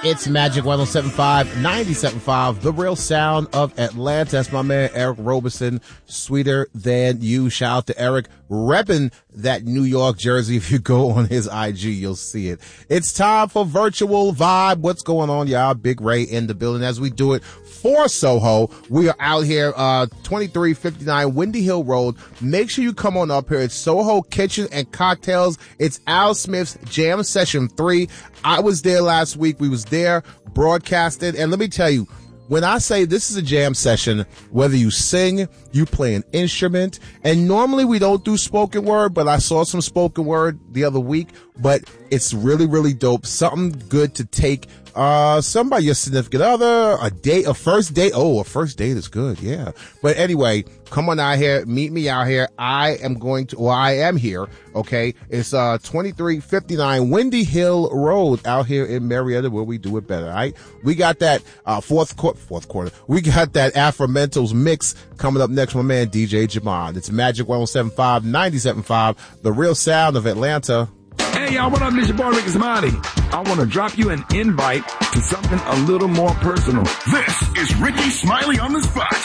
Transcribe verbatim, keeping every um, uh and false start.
It's Magic one oh seven point five, ninety-seven point five, the real sound of Atlanta. That's my man, Eric Roberson, sweeter than you. Shout out to Eric, repping that New York jersey. If you go on his I G, you'll see it. It's time for Virtual Vibe. What's going on, y'all? Big Ray in the building as we do it for Soho. We are out here, uh, twenty-three fifty-nine Windy Hill Road. Make sure you come on up here. It's Soho Kitchen and Cocktails. It's Al Smith's Jam Session three. I was there last week. We was there, broadcasted. And let me tell you, when I say this is a jam session, whether you sing, you play an instrument, and normally we don't do spoken word, but I saw some spoken word the other week, but it's really, really dope. Something good to take, uh, somebody, your significant other, a date, a first date. Oh, a first date is good. Yeah. But anyway, come on out here, meet me out here. I am going to, well, I am here. Okay. It's, uh, twenty-three fifty-nine Windy Hill Road out here in Marietta where we do it better. All right. We got that, uh, fourth quarter, fourth quarter. We got that Afromentals mix coming up next. My man, D J Jamon. It's Magic one oh seven point five, ninety-seven point five, the real sound of Atlanta. Hey, y'all, what up? This your boy, Ricky Smiley. I want to drop you an invite to something a little more personal. This is Ricky Smiley on the Spot.